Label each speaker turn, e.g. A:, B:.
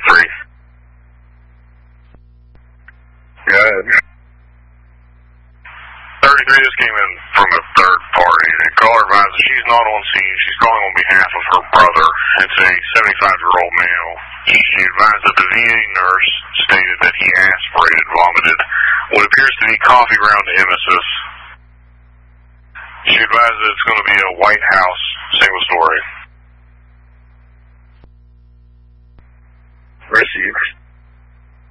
A: 33.
B: Good.
A: 33, this came in from a third party. The caller advises she's not on scene. She's calling on behalf of her brother. It's a 75-year-old male. She advised that the VA nurse stated that he aspirated, vomited what appears to be coffee ground emesis. She advised that it's going to be a White House single story.
B: Received.